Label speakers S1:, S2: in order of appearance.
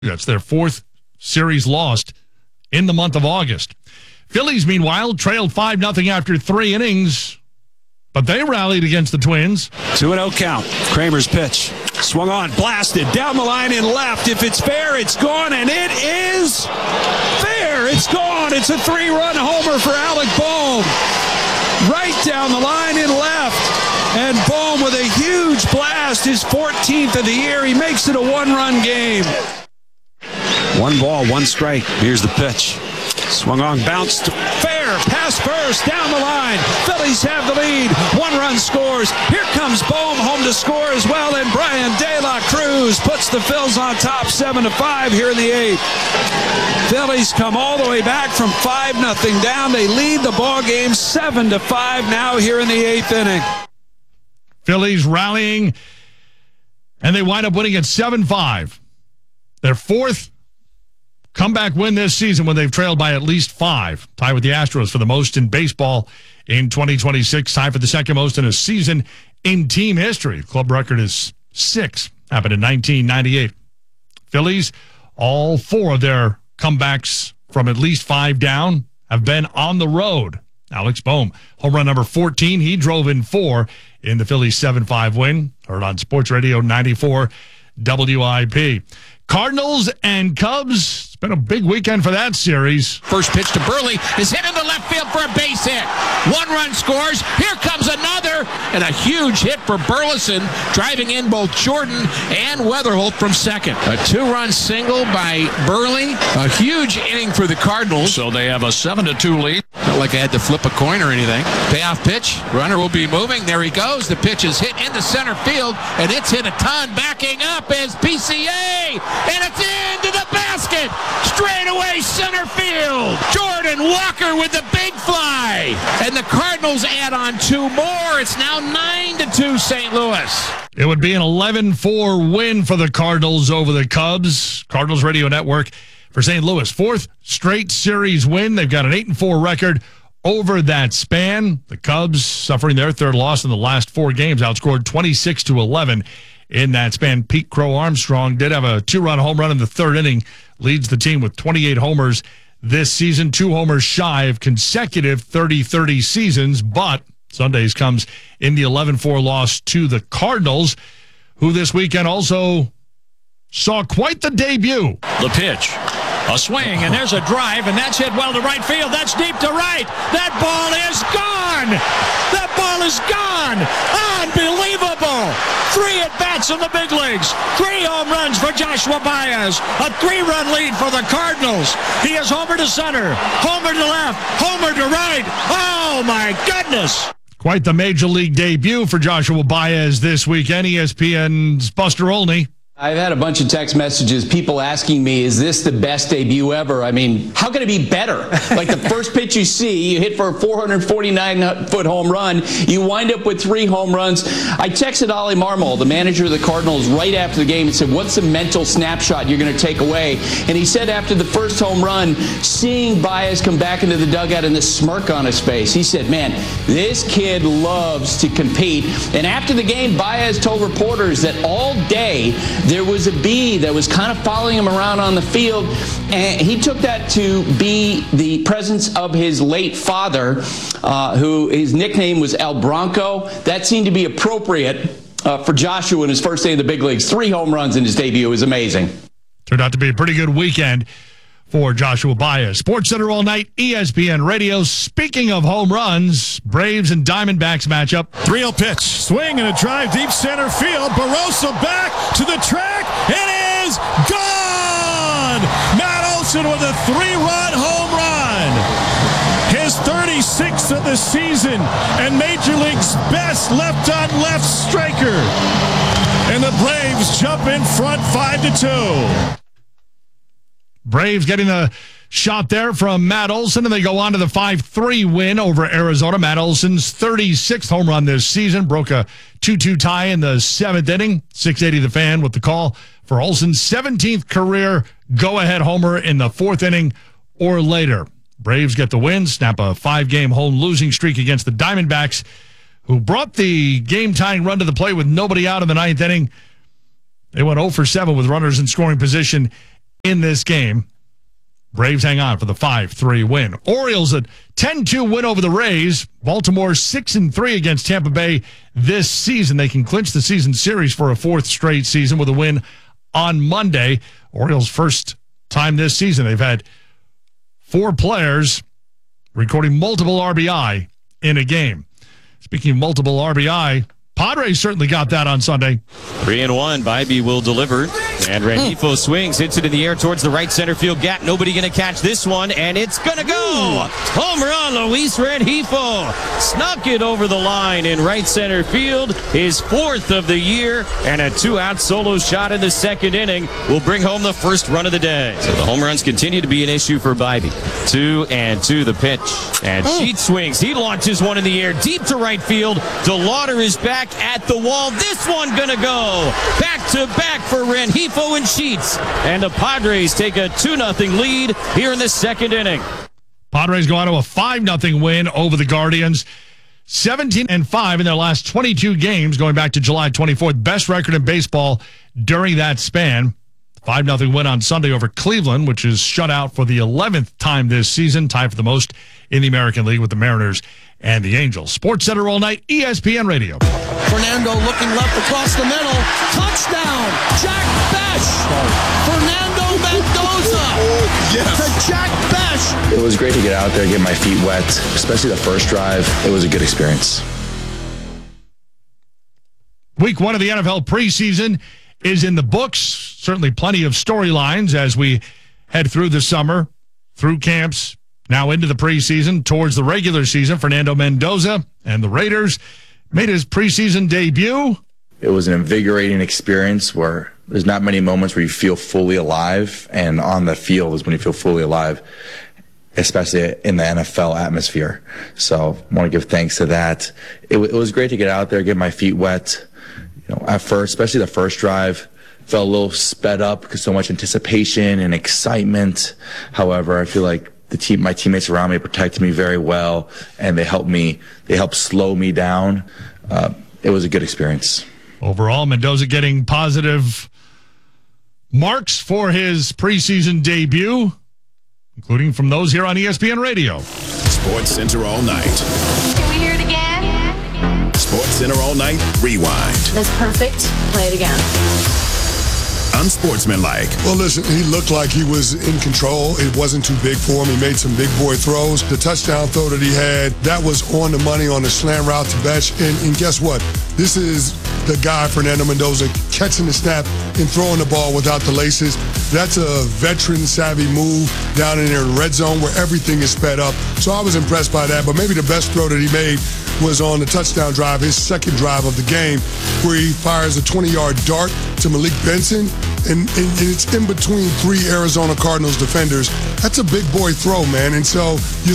S1: That's their fourth series lost in the month of August. Phillies, meanwhile, trailed 5-0 after 3 innings, but they rallied against the Twins.
S2: 2-0 count. Kramer's pitch. Swung on, blasted, down the line in left. If it's fair, it's gone, and it is fair. It's gone. It's a 3-run homer for Alec Bohm. Right down the line in left. And Bohm with a huge blast, his 14th of the year. He makes it a 1-run game. 1 ball, 1 strike. Here's the pitch. Swung on, bounced, fair, pass first, down the line. Phillies have the lead. 1 run scores. Here comes Bohm home to score as well, and Brian De La Cruz puts the Phils on top 7-5 here in the 8th. Phillies come all the way back from 5-0 down. They lead the ball game 7-5 now here in the 8th inning.
S1: Phillies rallying, and they wind up winning at 7-5. Their fourth comeback win this season when they've trailed by at least 5. Tied with the Astros for the most in baseball in 2026. Tied for the second most in a season in team history. Club record is 6. Happened in 1998. Phillies, all 4 of their comebacks from at least 5 down have been on the road. Alex Bohm, home run number 14. He drove in 4 in the Phillies 7-5 win. Heard on Sports Radio 94 WIP. Cardinals and Cubs. It's been a big weekend for that series.
S3: First pitch to Burley is hit into left field for a base hit. 1 run scores. Here comes another. And a huge hit for Burleson, driving in both Jordan and Weatherholt from second. A 2-run single by Burley. A huge inning for the Cardinals.
S4: So they have a 7-2 lead.
S3: Not like I had to flip a coin or anything. Payoff pitch. Runner will be moving. There he goes. The pitch is hit into center field, and it's hit a ton. Backing up is PCA, and it's into the basket. Straight away center field. Jordan Walker with the big fly. And the Cardinals add on 2 more. It's now 9-2 St. Louis.
S1: It would be an 11-4 win for the Cardinals over the Cubs. Cardinals Radio Network for St. Louis. 4th straight series win. They've got an 8-4 record over that span. The Cubs, suffering their 3rd loss in the last 4 games, outscored 26-11 in that span. Pete Crow Armstrong did have a 2-run home run in the 3rd inning. Leads the team with 28 homers this season, 2 homers shy of consecutive 30-30 seasons, but Sundays comes in the 11-4 loss to the Cardinals, who this weekend also saw quite the debut.
S4: The pitch. A swing, and there's a drive, and that's hit well to right field. That's deep to right. That ball is gone. That ball is gone. Unbelievable. 3 at-bats in the big leagues. 3 home runs for Joshua Baez. A 3-run lead for the Cardinals. He is homer to center, homer to left, homer to right. Oh, my goodness.
S1: Quite the major league debut for Joshua Baez this weekend. ESPN's Buster Olney.
S5: I've had a bunch of text messages, people asking me, is this the best debut ever? I mean, how can it be better? Like the first pitch you see, you hit for a 449-foot home run, you wind up with 3 home runs. I texted Ollie Marmol, the manager of the Cardinals, right after the game and said, what's the mental snapshot you're going to take away? And he said after the first home run, seeing Baez come back into the dugout and this smirk on his face, he said, man, this kid loves to compete. And after the game, Baez told reporters that all day, there was a bee that was kind of following him around on the field, and he took that to be the presence of his late father, who his nickname was El Bronco. That seemed to be appropriate for Joshua in his first day in the big leagues. 3 home runs in his debut. It was amazing.
S1: Turned out to be a pretty good weekend for Joshua Baez. SportsCenter all night, ESPN Radio. Speaking of home runs, Braves and Diamondbacks matchup.
S2: 3-0 pitch. Swing and a drive deep center field. Barroso back to the track. It is gone! Matt Olson with a 3-run home run. His 36th of the season and Major League's best left-on-left striker. And the Braves jump in front 5-2.
S1: Braves getting the shot there from Matt Olson, and they go on to the 5-3 win over Arizona. Matt Olson's 36th home run this season broke a 2-2 tie in the 7th inning. 680 The Fan with the call for Olson's 17th career go-ahead homer in the 4th inning or later. Braves get the win, snap a 5-game home losing streak against the Diamondbacks, who brought the game-tying run to the plate with nobody out in the 9th inning. They went 0 for 7 with runners in scoring position in this game. Braves hang on for the 5-3 win. Orioles a 10-2 win over the Rays. Baltimore 6-3 against Tampa Bay this season. They can clinch the season series for a fourth straight season with a win on Monday. Orioles' first time this season. They've had 4 players recording multiple RBI in a game. Speaking of multiple RBI, Padres certainly got that on Sunday.
S6: 3-1. Bybee will deliver. And Rengifo swings, hits it in the air towards the right center field gap. Nobody going to catch this one, and it's going to go. Home run, Luis Rengifo. Snuck it over the line in right center field. His 4th of the year, and a 2-out solo shot in the second inning will bring home the first run of the day. So the home runs continue to be an issue for Bybee. 2-2 the pitch. And Sheets swings. He launches one in the air deep to right field. DeLauder is back at the wall. This one going to go. Back to back for Rengifo and Sheets, and the Padres take a 2-0 lead here in the second inning.
S1: Padres go on to a 5-0 win over the Guardians. 17-5 in their last 22 games going back to July 24th. Best record in baseball during that span. 5-0 win on Sunday over Cleveland, which is shut out for the 11th time this season, tied for the most in the American League with the Mariners and the Angels. Sports Center all night, ESPN Radio.
S7: Fernando looking left across the middle. Touchdown, Jack Besh. Fernando Mendoza to Jack Besh.
S8: It was great to get out there, get my feet wet, especially the first drive. It was a good experience.
S1: Week 1 of the NFL preseason is in the books. Certainly plenty of storylines as we head through the summer, through camps, now into the preseason, towards the regular season. Fernando Mendoza and the Raiders made his preseason debut.
S8: It was an invigorating experience where there's not many moments where you feel fully alive, and on the field is when you feel fully alive, especially in the NFL atmosphere. So I want to give thanks to that. It was great to get out there, get my feet wet. You know, at first, especially the first drive, felt a little sped up because so much anticipation and excitement. However, I feel like my teammates around me protected me very well, and they helped slow me down. It was a good experience.
S1: Overall, Mendoza getting positive marks for his preseason debut, including from those here on ESPN Radio.
S9: Sports Center all night.
S10: Can we hear it again?
S9: Sports Center all night, rewind.
S10: That's perfect. Play it again.
S9: Unsportsmanlike.
S11: Well, listen, he looked like he was in control. It wasn't too big for him. He made some big boy throws. The touchdown throw that he had, that was on the money on the slant route to Besh. And guess what? This is the guy, Fernando Mendoza, catching the snap and throwing the ball without the laces. That's a veteran-savvy move down in there in red zone where everything is sped up. So I was impressed by that. But maybe the best throw that he made was on the touchdown drive, his second drive of the game, where he fires a 20-yard dart to Malik Benson, and it's in between 3 Arizona Cardinals defenders. That's a big boy throw, man. And so you